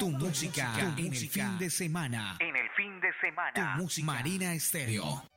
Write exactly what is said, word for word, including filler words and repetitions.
Tu música en el fin de semana. En el fin de semana. Tu música. Marina Estéreo.